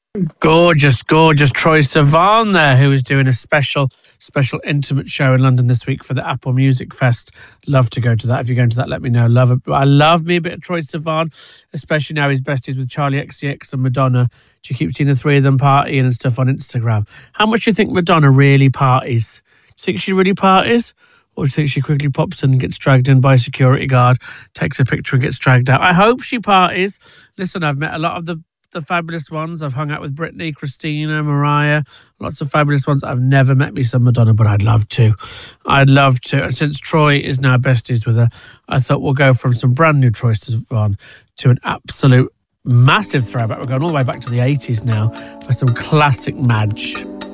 Gorgeous, gorgeous Troye Sivan there, who is doing a special intimate show in London this week for the Apple Music Fest. Love to go to that. If you're going to that, let me know. I love me a bit of Troye Sivan, especially now he's besties with Charlie XCX and Madonna. Do you keep seeing the three of them partying and stuff on Instagram? How much do you think Madonna really parties? Do you think she really parties? Or do you think she quickly pops in and gets dragged in by a security guard, takes a picture and gets dragged out? I hope she parties. Listen, I've met a lot of the fabulous ones. I've hung out with Britney, Christina, Mariah, lots of fabulous ones. I've never met me some Madonna, but I'd love to. And since Troy is now besties with her, I thought we'll go from some brand new Troye Sivan to an absolute massive throwback. We're going all the way back to the 80s now for some classic Madge.